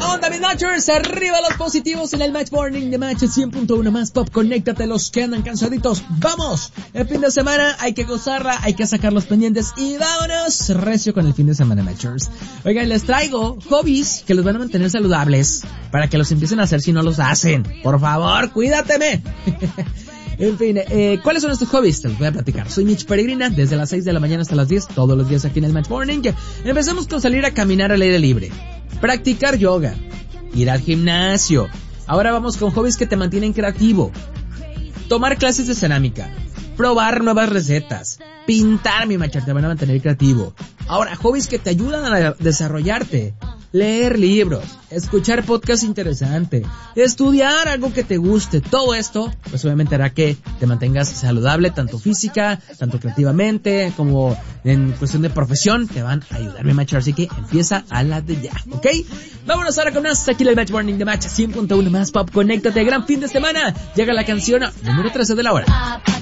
onda, mis matchers, arriba los positivos en el Match Morning de Match 100.1 más pop. Conéctate los que andan cansaditos. ¡Vamos! El fin de semana hay que gozarla, hay que sacar los pendientes y vámonos recio con el fin de semana, matchers. Oigan, les traigo hobbies que los van a mantener saludables para que los empiecen a hacer si no los hacen. Por favor, cuídateme. En fin, ¿cuáles son estos hobbies? Te los voy a platicar. Soy Mitch Peregrina, desde las 6 de la mañana hasta las 10, todos los días aquí en el Match Morning. Empecemos con salir a caminar al aire libre, practicar yoga, ir al gimnasio. Ahora vamos con hobbies que te mantienen creativo. Tomar clases de cerámica, probar nuevas recetas, pintar, mi matcher, te van a mantener creativo. Ahora, hobbies que te ayudan a desarrollarte. Leer libros, escuchar podcasts interesantes, estudiar algo que te guste. Todo esto, pues obviamente hará que te mantengas saludable, tanto física, tanto creativamente, como en cuestión de profesión. Te van a ayudar, mi matcher, así que empieza a la de ya, ¿ok? Vámonos ahora con más, aquí en el Match Morning de Match 100.1 más pop. Conéctate, gran fin de semana. Llega la canción número 13 de la hora.